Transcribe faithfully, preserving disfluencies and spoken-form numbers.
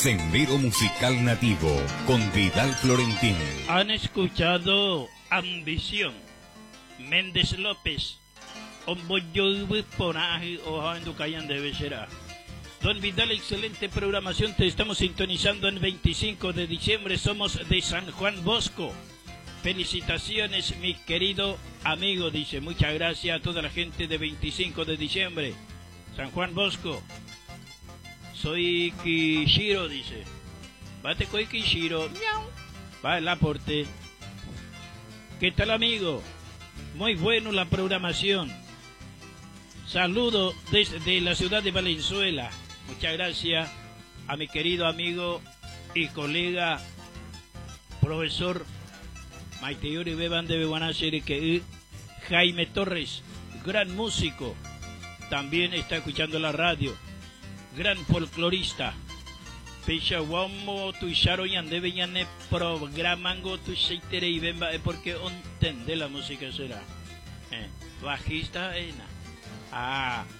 Sendero Musical Nativo con Vidal Florentín. Han escuchado Ambición, Méndez López, Omboyoibu Ponaje o Ducayan de Becerra. Don Vidal, excelente programación, te estamos sintonizando en veinticinco de diciembre, somos de San Juan Bosco. Felicitaciones, mi querido amigo, dice, muchas gracias a toda la gente de veinticinco de diciembre, San Juan Bosco. Soy Kishiro, dice. Bate con Kishiro. Miau. Va el aporte. ¿Qué tal, amigo? Muy bueno la programación. Saludo desde la ciudad de Valenzuela. Muchas gracias a mi querido amigo y colega, profesor Maiteyori Beban de Bebanashiri, que Jaime Torres, gran músico. También está escuchando la radio. Gran folclorista. Pecha wamo tu sharo yande veñane programango tu sheitere y bemba porque entende la música será. Eh, bajista ena. Ah,